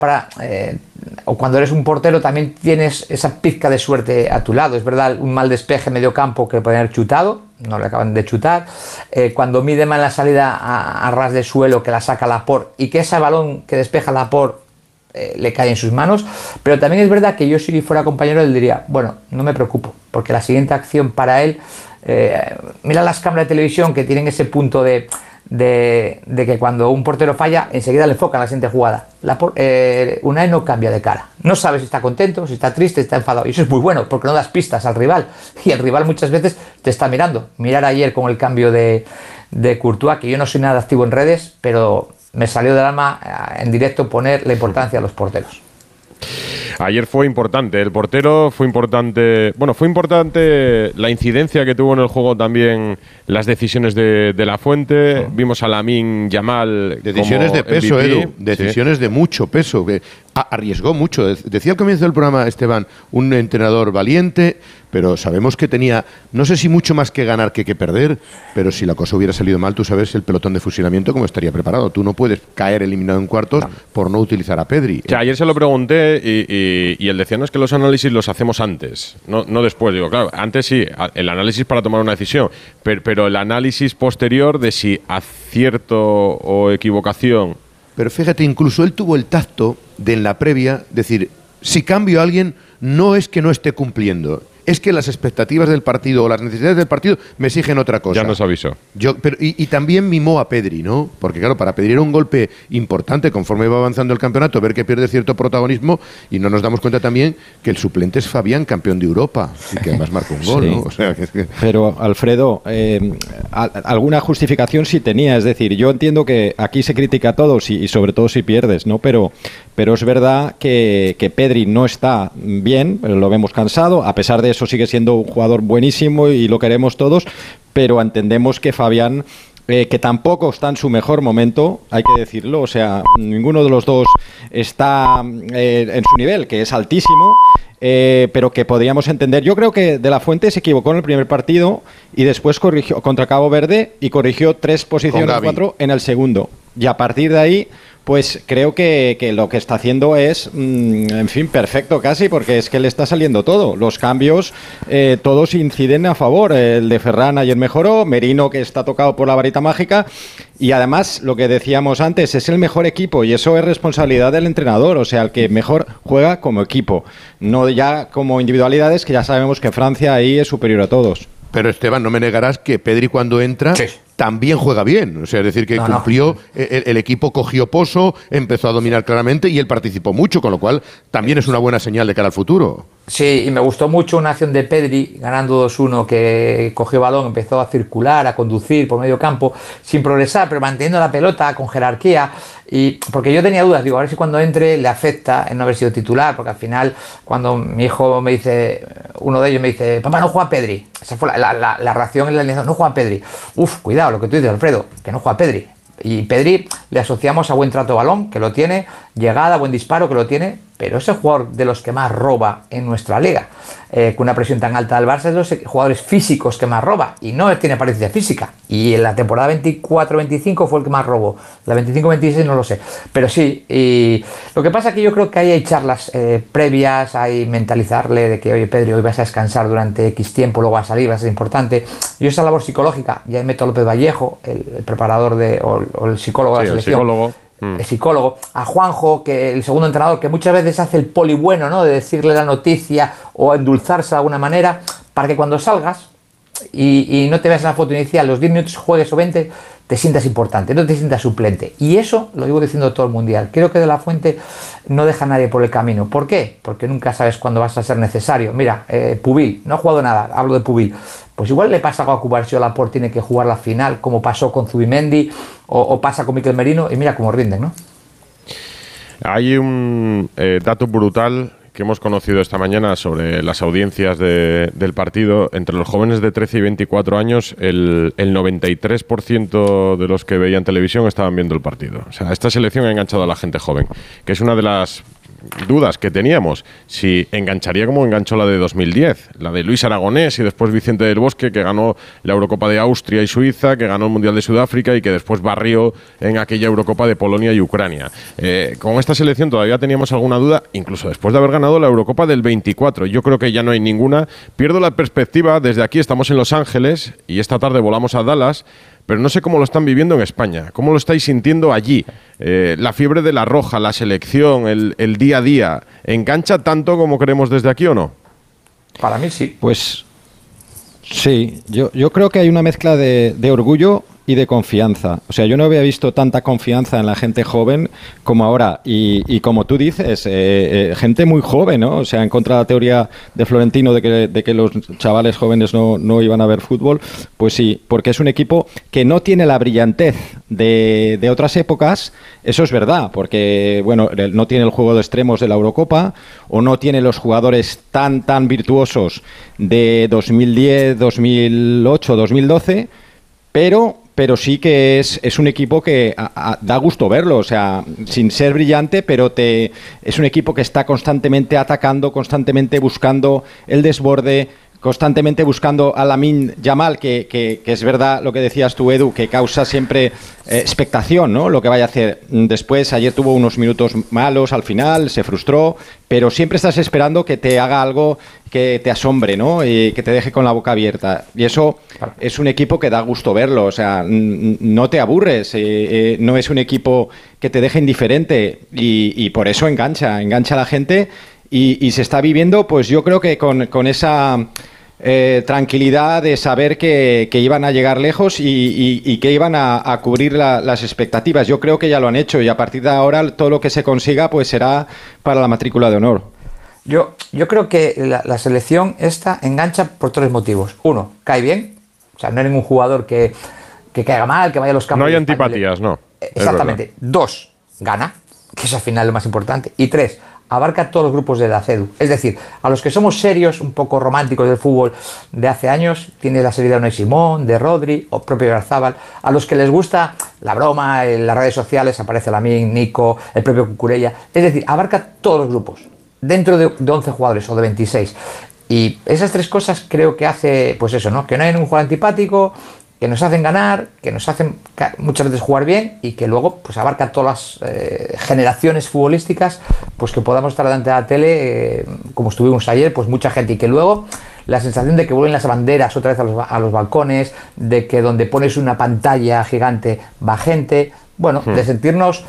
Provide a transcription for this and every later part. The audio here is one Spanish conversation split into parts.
o cuando eres un portero también tienes esa pizca de suerte a tu lado. Es verdad, un mal despeje en medio campo que pueden haber chutado, no le acaban de chutar. Cuando mide mal la salida a ras de suelo, que la saca Laporte, y que ese balón que despeja Laporte le cae en sus manos. Pero también es verdad que yo, si fuera compañero, él diría, bueno, no me preocupo, porque la siguiente acción para él, mira las cámaras de televisión que tienen ese punto de que cuando un portero falla, enseguida le enfocan la siguiente jugada. Unai no cambia de cara, no sabe si está contento, si está triste, si está enfadado, y eso es muy bueno porque no das pistas al rival, y el rival muchas veces te está mirando. Mirar ayer con el cambio de Courtois, que yo no soy nada activo en redes, pero me salió del alma en directo poner la importancia de los porteros. Ayer fue importante, el portero fue importante. Bueno, fue importante la incidencia que tuvo en el juego también las decisiones de La Fuente. Vimos a Lamine Yamal. Decisiones de peso, MVP. Edu. Decisiones de mucho peso. Que arriesgó mucho. Decía al comienzo del programa, Esteban, un entrenador valiente, pero sabemos que tenía, no sé si mucho más que ganar que perder, pero si la cosa hubiera salido mal, tú sabes el pelotón de fusilamiento cómo estaría preparado. Tú no puedes caer eliminado en cuartos por no utilizar a Pedri. Que ayer se lo pregunté y él decía, no, es que los análisis los hacemos antes, no después. Digo, claro, antes sí, el análisis para tomar una decisión, pero el análisis posterior de si acierto o equivocación. Pero fíjate, incluso él tuvo el tacto de en la previa decir, si cambio a alguien, no es que no esté cumpliendo, es que las expectativas del partido o las necesidades del partido me exigen otra cosa. Ya nos avisó. Y también mimó a Pedri, ¿no? Porque claro, para Pedri era un golpe importante conforme va avanzando el campeonato, ver que pierde cierto protagonismo, y no nos damos cuenta también que el suplente es Fabián, campeón de Europa, y que además marca un gol, sí. ¿no? O sea, que... Pero, Alfredo, alguna justificación sí tenía, es decir, yo entiendo que aquí se critica a todos y sobre todo si pierdes, ¿no? Pero es verdad que Pedri no está bien, lo vemos cansado, a pesar de eso sigue siendo un jugador buenísimo y lo queremos todos, pero entendemos que Fabián, que tampoco está en su mejor momento, hay que decirlo, o sea, ninguno de los dos está en su nivel, que es altísimo, pero que podríamos entender. Yo creo que De La Fuente se equivocó en el primer partido y después corrigió contra Cabo Verde y corrigió 3 posiciones, 4 en el segundo, y a partir de ahí pues creo que lo que está haciendo es, en fin, perfecto casi, porque es que le está saliendo todo. Los cambios, todos inciden a favor. El de Ferran ayer mejoró, Merino, que está tocado por la varita mágica, y además, lo que decíamos antes, es el mejor equipo, y eso es responsabilidad del entrenador, o sea, el que mejor juega como equipo, no ya como individualidades, que ya sabemos que Francia ahí es superior a todos. Pero Esteban, no me negarás que Pedri cuando entra también juega bien. O sea, es decir, que cumplió, el equipo cogió pozo, empezó a dominar claramente y él participó mucho, con lo cual también es una buena señal de cara al futuro. Sí, y me gustó mucho una acción de Pedri, ganando 2-1, que cogió balón, empezó a circular, a conducir por medio campo, sin progresar, pero manteniendo la pelota con jerarquía. Y porque yo tenía dudas, digo, a ver si cuando entre le afecta en no haber sido titular, porque al final, cuando mi hijo me dice, uno de ellos me dice, papá, no juega Pedri. Esa fue la reacción en la alineación, no juega Pedri. Uf, cuidado, lo que tú dices, Alfredo, que no juega Pedri. Y Pedri le asociamos a buen trato de balón, que lo tiene, llegada, buen disparo, que lo tiene, pero es el jugador de los que más roba en nuestra liga. Con una presión tan alta del Barça, es de los jugadores físicos que más roba, y no tiene apariencia física. Y en la temporada 24-25 fue el que más robó. La 25-26 no lo sé. Pero sí, y lo que pasa es que yo creo que ahí hay charlas previas, hay mentalizarle de que, oye, Pedri, hoy vas a descansar durante X tiempo, luego vas a salir, va a ser importante. Y esa labor psicológica, ya meto a López Vallejo, el preparador o el psicólogo de la selección. El psicólogo, a Juanjo, que el segundo entrenador, que muchas veces hace el poli bueno, ¿no? De decirle la noticia o endulzarse de alguna manera, para que cuando salgas y no te veas en la foto inicial, los 10 minutos juegues o 20, te sientas importante, no te sientas suplente. Y eso lo digo diciendo todo el mundial. Creo que De La Fuente no deja a nadie por el camino. ¿Por qué? Porque nunca sabes cuándo vas a ser necesario. Mira, Pubil, no ha jugado nada, hablo de Pubil. Pues igual le pasa algo a Cubarsio, Laporte tiene que jugar la final, como pasó con Zubimendi, o pasa con Mikel Merino, y mira cómo rinden, ¿no? Hay un dato brutal que hemos conocido esta mañana sobre las audiencias del partido. Entre los jóvenes de 13 y 24 años, el 93% de los que veían televisión estaban viendo el partido. O sea, esta selección ha enganchado a la gente joven, que es una de las dudas que teníamos, si engancharía como enganchó la de 2010, la de Luis Aragonés y después Vicente del Bosque, que ganó la Eurocopa de Austria y Suiza, que ganó el Mundial de Sudáfrica y que después barrió en aquella Eurocopa de Polonia y Ucrania. Con esta selección todavía teníamos alguna duda, incluso después de haber ganado la Eurocopa del 24. Yo creo que ya no hay ninguna. Pierdo la perspectiva, desde aquí estamos en Los Ángeles y esta tarde volamos a Dallas, pero no sé cómo lo están viviendo en España, cómo lo estáis sintiendo allí. La fiebre de la roja, la selección, el día a día, ¿engancha tanto como creemos desde aquí o no? Para mí sí. Pues sí, yo creo que hay una mezcla de orgullo y de confianza. O sea, yo no había visto tanta confianza en la gente joven como ahora. Y como tú dices, gente muy joven, ¿no? O sea, en contra de la teoría de Florentino de que los chavales jóvenes no iban a ver fútbol, pues sí, porque es un equipo que no tiene la brillantez de otras épocas. Eso es verdad, porque, bueno, no tiene el juego de extremos de la Eurocopa o no tiene los jugadores tan virtuosos de 2010, 2008, 2012, pero sí que es un equipo que da gusto verlo, o sea, sin ser brillante, pero es un equipo que está constantemente atacando, constantemente buscando el desborde, constantemente buscando a Lamine Yamal, que es verdad lo que decías tú, Edu, que causa siempre expectación, ¿no? Lo que vaya a hacer. Después, ayer tuvo unos minutos malos al final, se frustró, pero siempre estás esperando que te haga algo que te asombre, ¿no? Y que te deje con la boca abierta. Y eso es un equipo que da gusto verlo, o sea, no te aburres, no es un equipo que te deje indiferente y por eso engancha a la gente y se está viviendo, pues yo creo que con esa tranquilidad de saber que iban a llegar lejos y que iban a cubrir las expectativas. Yo creo que ya lo han hecho y a partir de ahora todo lo que se consiga pues será para la matrícula de honor. Yo creo que la selección esta engancha por tres motivos. Uno, cae bien, o sea, no hay ningún jugador que caiga mal, que vaya a los campos. No hay antipatías, no. Exactamente. Dos, gana, que es al final lo más importante. Y tres, abarca todos los grupos de la CEDU. Es decir, a los que somos serios, un poco románticos del fútbol de hace años, tiene la serie de Unai Simón, de Rodri o propio Garzábal. A los que les gusta la broma, en las redes sociales aparece Lamine, Nico, el propio Cucurella. Es decir, abarca todos los grupos, dentro de 11 jugadores o de 26. Y esas tres cosas creo que hace, pues eso, ¿no? Que no hay ningún jugador antipático, que nos hacen ganar, que nos hacen muchas veces jugar bien y que luego pues abarca todas las generaciones futbolísticas, pues que podamos estar delante de la tele, como estuvimos ayer, pues mucha gente, y que luego la sensación de que vuelven las banderas otra vez a los balcones, de que donde pones una pantalla gigante va gente, bueno, de sentirnos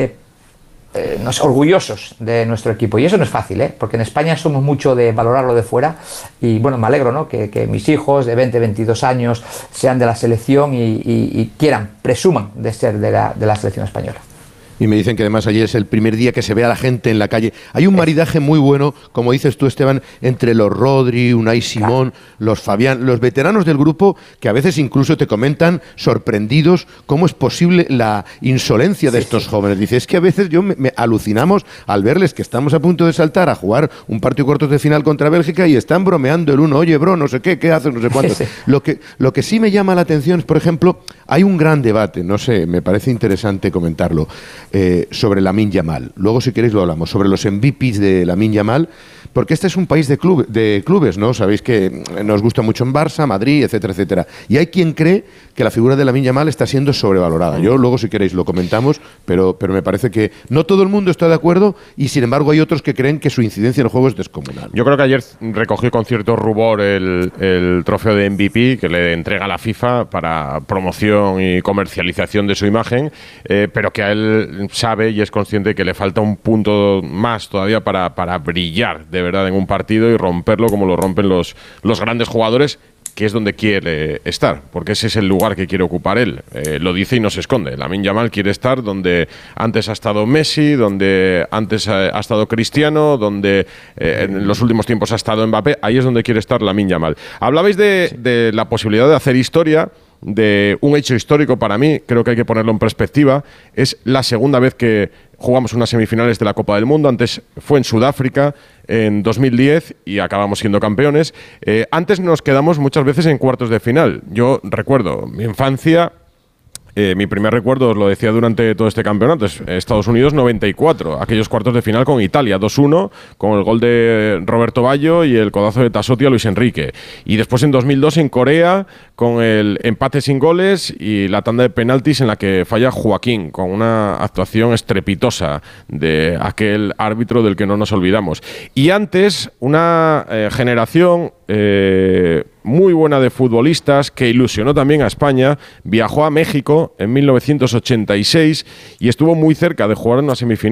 orgullosos de nuestro equipo, y eso no es fácil, porque en España somos mucho de valorarlo de fuera, y bueno, me alegro, ¿no? que mis hijos de 20, 22 años sean de la selección y presuman de ser de la selección española. Y me dicen que además ayer es el primer día que se ve a la gente en la calle. Hay un maridaje muy bueno, como dices tú, Esteban, entre los Rodri, Unai Simón, los Fabián, los veteranos del grupo, que a veces incluso te comentan sorprendidos cómo es posible la insolencia de estos jóvenes. Dice, es que a veces me alucinamos al verles que estamos a punto de saltar a jugar un partido cuartos de final contra Bélgica y están bromeando el uno, oye, bro, no sé qué haces, no sé cuánto. Sí. Lo que sí me llama la atención es, por ejemplo, hay un gran debate, no sé, me parece interesante comentarlo, sobre Lamine Yamal. Luego, si queréis, lo hablamos. Sobre los MVPs de Lamine Yamal, porque este es un país de clubes, ¿no? Sabéis que nos gusta mucho en Barça, Madrid, etcétera, etcétera. Y hay quien cree que la figura de Lamine Yamal está siendo sobrevalorada. Yo luego, si queréis, lo comentamos, pero me parece que no todo el mundo está de acuerdo y, sin embargo, hay otros que creen que su incidencia en el juego es descomunal. Yo creo que ayer recogió con cierto rubor el trofeo de MVP que le entrega la FIFA para promoción y comercialización de su imagen, pero que a él sabe y es consciente que le falta un punto más todavía para brillar de verdad en un partido y romperlo como lo rompen los grandes jugadores, que es donde quiere estar, porque ese es el lugar que quiere ocupar él. Lo dice y no se esconde. Lamine Yamal quiere estar donde antes ha estado Messi, donde antes ha estado Cristiano, donde en los últimos tiempos ha estado Mbappé. Ahí es donde quiere estar Lamine Yamal. Hablabais de la posibilidad de hacer historia, de un hecho histórico para mí, creo que hay que ponerlo en perspectiva. Es la segunda vez que jugamos unas semifinales de la Copa del Mundo. Antes fue en Sudáfrica en 2010 y acabamos siendo campeones. Antes nos quedamos muchas veces en cuartos de final. Yo recuerdo mi infancia, Mi primer recuerdo, os lo decía durante todo este campeonato, es Estados Unidos 94, aquellos cuartos de final con Italia, 2-1, con el gol de Roberto Baggio y el codazo de Tassotti a Luis Enrique. Y después en 2002 en Corea, con el empate sin goles y la tanda de penaltis en la que falla Joaquín, con una actuación estrepitosa de aquel árbitro del que no nos olvidamos. Y antes, una generación muy buena de futbolistas que ilusionó también a España, viajó a México en 1986 y estuvo muy cerca de jugar en una semifinal